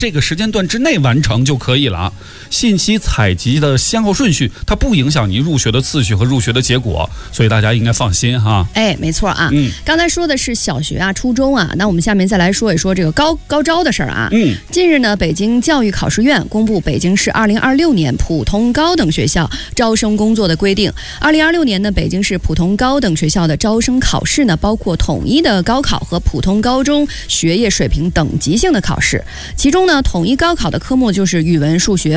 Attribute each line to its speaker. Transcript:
Speaker 1: 这个时间段之内完成就可以了。信息采集的先后顺序，它不影响你入学的次序和入学的结果，所以大家应该放心哈。
Speaker 2: 哎，没错啊。刚才说的是小学啊、初中啊，那我们下面再来说一说这个高招的事儿啊。近日呢，北京教育考试院公布北京市2026年普通高等学校招生工作的规定。2026年呢，北京市普通高等学校的招生考试呢，包括统一的高考和普通高中学业水平等级性的考试。其中呢，统一高考的科目就是语文、数学、